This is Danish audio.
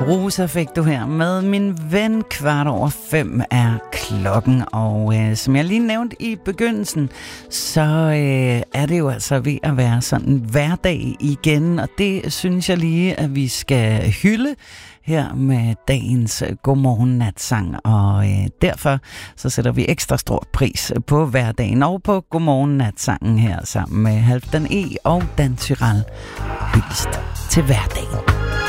Rosa fik du her med min ven. 4:15 er klokken, og som jeg lige nævnte i begyndelsen, så er det jo altså ved at være sådan hverdag igen, og det synes jeg lige, at vi skal hylde her med dagens Godmorgen-natsang, og derfor så sætter vi ekstra stor pris på hverdagen og på Godmorgen-natsangen her sammen med Halfdan E og Dan Tyrell. Hyldest til hverdagen.